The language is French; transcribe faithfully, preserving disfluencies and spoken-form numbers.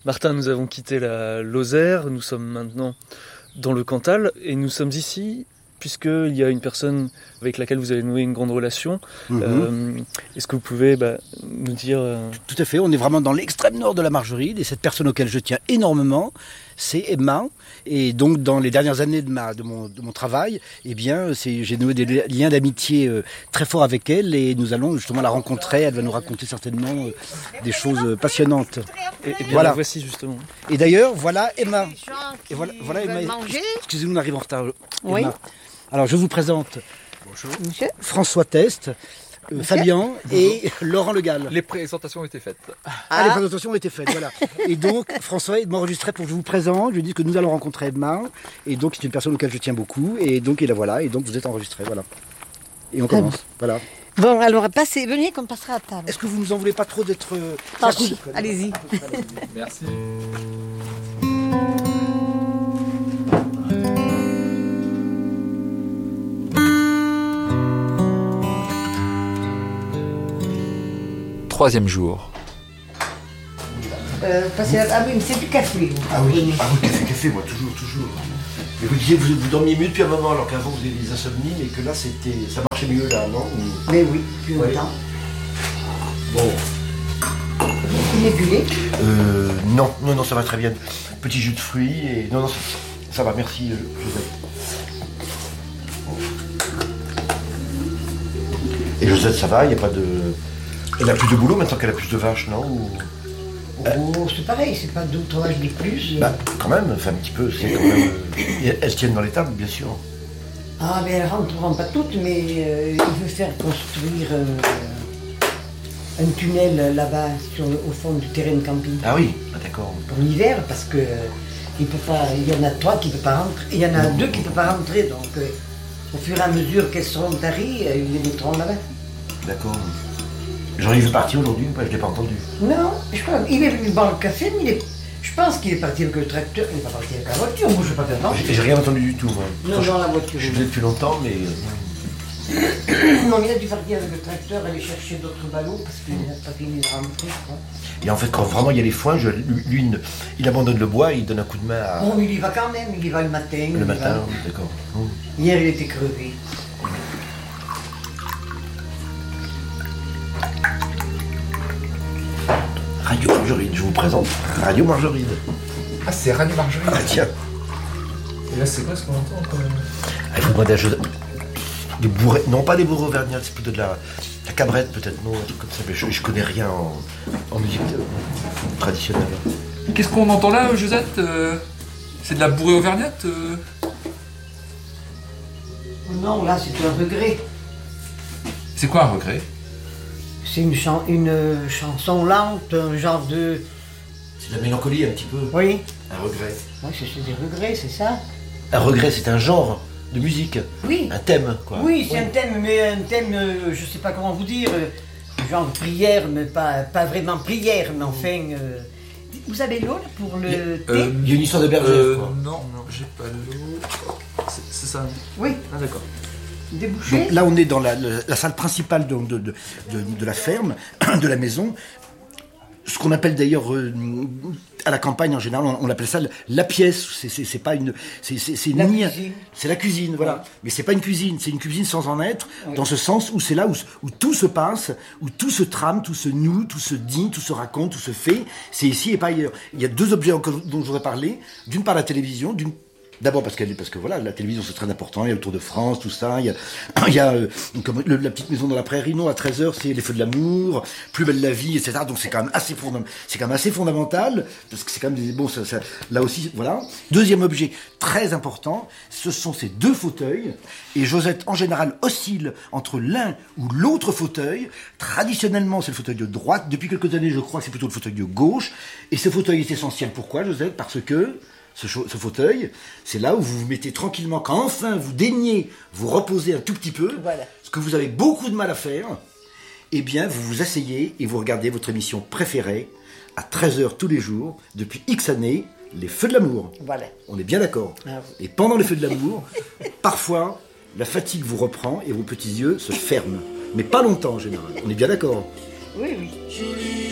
Martin, nous avons quitté la Lozère, nous sommes maintenant dans le Cantal et nous sommes ici puisqu'il y a une personne avec laquelle vous avez noué une grande relation. Mmh. Euh, est-ce que vous pouvez bah, nous dire... Euh... Tout à fait, on est vraiment dans l'extrême nord de la Margeride et cette personne auquel je tiens énormément, c'est Emma. Et donc dans les dernières années de, ma, de, mon, de mon travail, eh bien, c'est, j'ai noué des liens d'amitié euh, très forts avec elle et nous allons justement la rencontrer. Elle va nous raconter certainement euh, des choses passionnantes. Et, et bien voilà. La voici justement. Et d'ailleurs, voilà Emma. Et voilà, voilà Emma. Excusez-nous, on arrive en retard. Emma. Oui. Alors je vous présente Bonjour. Monsieur. François Test, euh, Fabien et Laurent Le Gall. Les présentations ont été faites. Ah, ah. Les présentations ont été faites, voilà. Et donc François m'a enregistré pour que je vous présente. Je lui dis que nous allons rencontrer Emma. Et donc c'est une personne auquel je tiens beaucoup. Et donc et la voilà. Et donc vous êtes enregistré, voilà. Et on commence, ah. voilà. Bon, alors passez, venez qu'on passera à table. Est-ce que vous nous en voulez pas trop d'être... Ah, si. Allez-y. Merci. Troisième jour. Euh, parce, ah oui, mais c'est du café. Vous. Ah oui, ah oui, café, café, moi, toujours, toujours. Et vous disiez que vous, vous dormiez mieux depuis un moment, alors qu'avant vous aviez des insomnies, et que là, c'était, ça marchait mieux là, non? Mais oui, plus ouais. longtemps. Bon. Une ébulée Euh, non, non, non, ça va très bien. Petit jus de fruits, et non, non, ça, ça va, merci, Josette. Et Josette, ça va, il n'y a pas de... Elle a plus de boulot maintenant qu'elle a plus de vaches, non? Ou... Oh, c'est pareil, c'est pas d'outrage de plus. Bah, quand même, enfin, un petit peu, c'est quand même... Elles tiennent dans les tables, bien sûr. Ah, mais elles ne rentreront pas toutes, mais euh, il veut faire construire euh, un tunnel là-bas, sur, au fond du terrain de camping. Ah oui, ah, d'accord. Pour l'hiver, parce que euh, il peut pas, il y en a trois qui ne peuvent pas rentrer, il y en a mmh. deux qui ne peuvent pas rentrer, donc euh, au fur et à mesure qu'elles seront taries, euh, ils les mettront là-bas. D'accord. Jean-Yves est parti aujourd'hui ou pas? Je ne l'ai pas entendu. Non, je crois qu'il est venu boire le café, mais il est... je pense qu'il est parti avec le tracteur. Il n'est pas parti avec la voiture, moi je ne vais pas faire attention. J'ai, j'ai rien entendu du tout. Moi. Non, dans la voiture. Je suis venu depuis longtemps, mais... Non, il a dû partir avec le tracteur, aller chercher d'autres ballots, parce qu'il n'a pas fini de rentrer, je crois. Et en fait, quand vraiment il y a les foins, je, lui, il abandonne le bois et il donne un coup de main à... Bon, il y va quand même, il y va le matin. Le matin, va... d'accord. Hier, il était crevé. Radio Margeride, je vous présente Radio Margeride. Ah, c'est Radio Margeride. Ah, tiens. Et là, c'est quoi ce qu'on entend quand même? Ah, il faut demander à Joseph. Des bourrées. Non, pas des bourrées auvergnates, c'est plutôt de la, la cabrette, peut-être, non, un truc comme ça. Mais je, je connais rien en, en musique traditionnelle. Qu'est-ce qu'on entend là, Josette? euh, C'est de la bourrée auvergnate euh... Non, là, c'est un regret. C'est quoi un regret? C'est une, chan- une chanson lente, un genre de... C'est de la mélancolie un petit peu. Oui. Un regret. Oui, c'est, c'est des regrets, c'est ça. Un regret, c'est un genre de musique. Oui. Un thème, quoi. Oui, c'est oui. un thème, mais un thème, euh, je sais pas comment vous dire, euh, genre prière, mais pas, pas vraiment prière, mais enfin... Euh, vous avez l'eau là, pour le euh, thé? Il y a une histoire de bergère, euh, quoi. Non, non, j'ai pas l'eau. C'est, c'est ça? Oui. Ah, d'accord. Donc là, on est dans la, la, la salle principale de, de, de, de, de la ferme, de la maison. Ce qu'on appelle d'ailleurs euh, à la campagne en général, on, on appelle ça la pièce. C'est, c'est, c'est pas une, c'est, c'est, c'est la ni, cuisine. C'est la cuisine, voilà. Ouais. Mais c'est pas une cuisine, c'est une cuisine sans en être, ouais. Dans ce sens où c'est là où, où tout se passe, où tout se trame, tout se noue, tout se dit, tout se raconte, tout se fait. C'est ici et pas ailleurs. Il y a deux objets encore dont je voudrais parler. D'une part la télévision, d'une D'abord parce qu'elle, parce que voilà, la télévision c'est très important, il y a le Tour de France, tout ça, il y a, il y a euh, comme le, la petite maison dans la prairie, non, à treize heures c'est les feux de l'amour, plus belle la vie, et cetera. Donc c'est quand même assez fondamental, c'est quand même assez fondamental, parce que c'est quand même des, bon, ça, ça, là aussi, voilà. Deuxième objet très important, ce sont ces deux fauteuils, et Josette en général oscille entre l'un ou l'autre fauteuil. Traditionnellement c'est le fauteuil de droite, depuis quelques années je crois que c'est plutôt le fauteuil de gauche, et ce fauteuil est essentiel. Pourquoi, Josette? Parce que Ce, ce fauteuil, c'est là où vous vous mettez tranquillement, quand enfin vous daignez vous reposer un tout petit peu, voilà. Ce que vous avez beaucoup de mal à faire, eh bien vous vous asseyez et vous regardez votre émission préférée à treize heures tous les jours, depuis X années, les Feux de l'amour. Voilà. On est bien d'accord. Ah oui. Et pendant les Feux de l'amour, parfois, la fatigue vous reprend et vos petits yeux se ferment. Mais pas longtemps en général, on est bien d'accord. Oui, oui.